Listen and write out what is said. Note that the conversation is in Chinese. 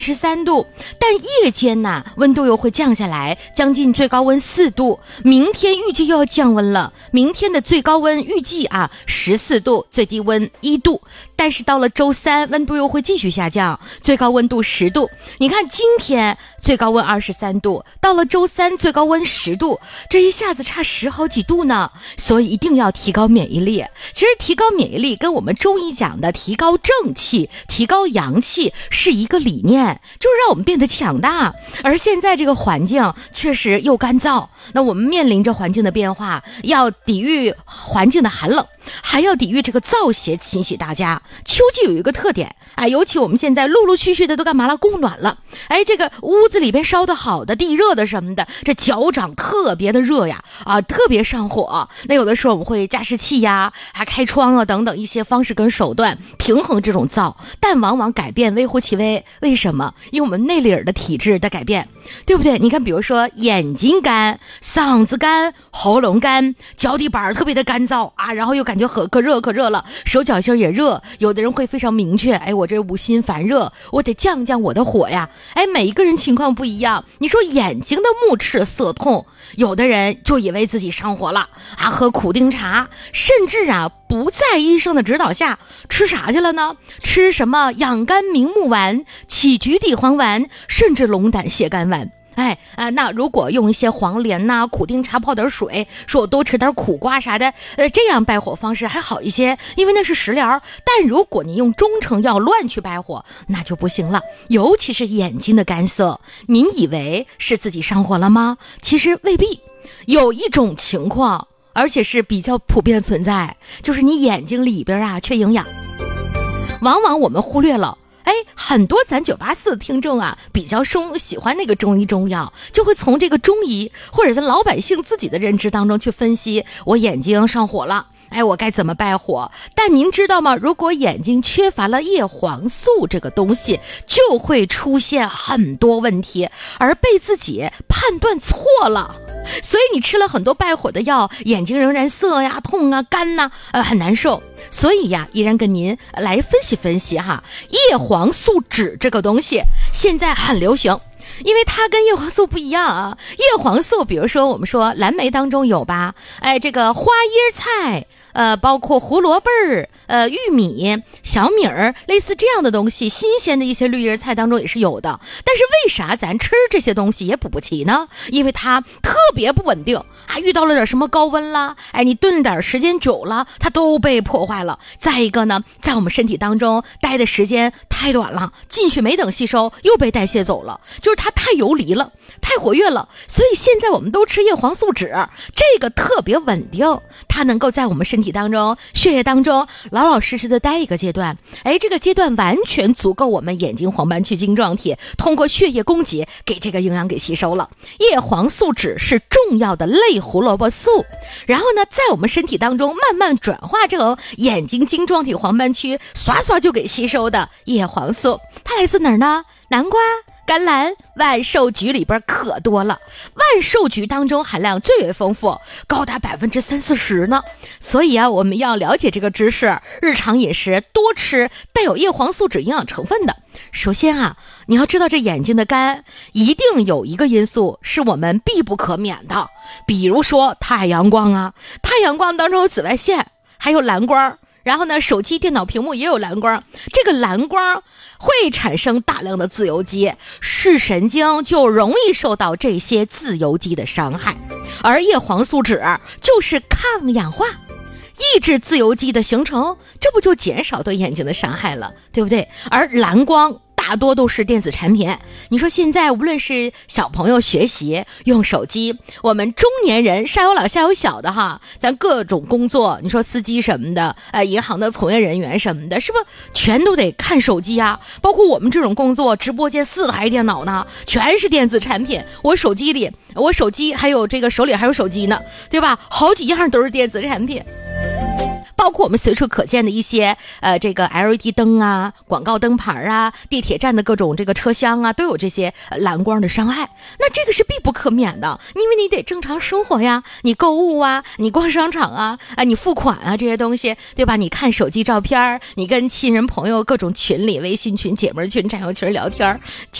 13度，但夜间呢，温度又会降下来，将近最高温4度。明天预计又要降温了，明天的最高温预计14度，最低温1度。但是到了周三，温度又会继续下降，最高温度10度。你看今天最高温23度，到了周三最高温10度，这一下子差10好几度呢。所以一定要提高免疫力。其实提高免疫力跟我们中医讲的提高正气、提高阳气是一个理念，就是让我们变得强大。而现在这个环境确实又干燥，那我们面临着环境的变化，要抵御环境的寒冷，还要抵御这个燥邪侵袭大家。秋季有一个特点，尤其我们现在陆陆续续的都干嘛了？供暖了。这个屋子里边烧得好的、地热的什么的，这脚掌特别的热呀，特别上火。那有的时候我们会加湿器呀，还开窗啊等等一些方式跟手段平衡这种燥，但往往改变微乎其微。为什么？因为我们内里儿的体质的改变，对不对？你看，比如说眼睛干、嗓子干、喉咙干、脚底板特别的干燥然后又感觉可热了，手脚心也热。有的人会非常明确，我这五心烦热，我得降降我的火呀。每一个人情况不一样。你说眼睛的目赤涩痛，有的人就以为自己上火了喝苦丁茶，甚至不在医生的指导下吃啥去了呢？吃什么养肝明目丸、杞菊地黄丸，甚至龙胆泻肝丸。那如果用一些黄连苦丁茶泡点水，说我多吃点苦瓜啥的，这样败火方式还好一些，因为那是食疗。但如果你用中成药乱去败火，那就不行了。尤其是眼睛的干涩，您以为是自己上火了吗？其实未必。有一种情况，而且是比较普遍存在，就是你眼睛里边缺营养。往往我们忽略了，很多咱984的听众比较喜欢那个中医中药，就会从这个中医或者是老百姓自己的认知当中去分析，我眼睛上火了，我该怎么败火？但您知道吗？如果眼睛缺乏了叶黄素这个东西，就会出现很多问题，而被自己判断错了。所以你吃了很多败火的药，眼睛仍然涩呀、痛啊、干呐，很难受。所以依然跟您来分析分析叶黄素酯这个东西现在很流行。因为它跟叶黄素不一样叶黄素比如说我们说蓝莓当中有吧，这个花椰菜，包括胡萝卜玉米、小米儿，类似这样的东西，新鲜的一些绿叶菜当中也是有的。但是为啥咱吃这些东西也补不齐呢？因为它特别不稳定遇到了点什么高温啦，你炖点时间久了，它都被破坏了。再一个呢，在我们身体当中待的时间太短了，进去没等吸收又被代谢走了，就是它太游离了，太活跃了。所以现在我们都吃叶黄素酯，这个特别稳定，它能够在我们身体当中、血液当中老老实实的待一个阶段。这个阶段完全足够我们眼睛黄斑区晶状体通过血液供给给这个营养给吸收了。叶黄素酯是重要的类胡萝卜素，然后呢，在我们身体当中慢慢转化成眼睛晶状体黄斑区刷刷就给吸收的叶黄素。它来自哪儿呢？南瓜、甘蓝、万寿菊里边可多了，万寿菊当中含量最为丰富，高达30-40%呢。所以我们要了解这个知识，日常饮食多吃带有叶黄素酯营养成分的。首先你要知道这眼睛的干一定有一个因素是我们必不可免的，比如说太阳光太阳光当中有紫外线，还有蓝光，然后呢，手机、电脑屏幕也有蓝光，这个蓝光会产生大量的自由基，视神经就容易受到这些自由基的伤害。而叶黄素酯就是抗氧化，抑制自由基的形成，这不就减少对眼睛的伤害了，对不对？而蓝光大多都是电子产品，你说现在无论是小朋友学习用手机，我们中年人上有老下有小的咱各种工作，你说司机什么的，银行的从业人员什么的，是不是全都得看手机包括我们这种工作，直播间4台电脑呢，全是电子产品。我手机还有这个手里还有手机呢，对吧？好几样都是电子产品。 包括我们随处可见的一些这个 LED 灯啊、广告灯牌啊、地铁站的各种这个车厢啊，都有这些蓝光的伤害。那这个是必不可免的，因为你得正常生活呀，你购物啊，你逛商场啊，你付款啊，这些东西，对吧？你看手机照片，你跟亲人朋友各种群里、微信群、姐妹群、战友群聊天，